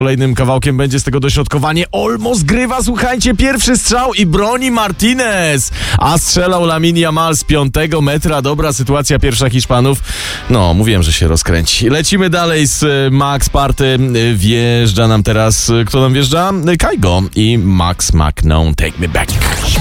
Kolejnym kawałkiem będzie z tego dośrodkowanie. Olmo zgrywa, słuchajcie, pierwszy strzał i broni Martinez. A strzelał Lamine Yamal z 5 metra. Dobra sytuacja pierwsza Hiszpanów. No, mówiłem, że się rozkręci. Lecimy dalej z Max Party. Wjeżdża nam teraz, kto nam wjeżdża? Kygo i Max McNown, Take Me Back.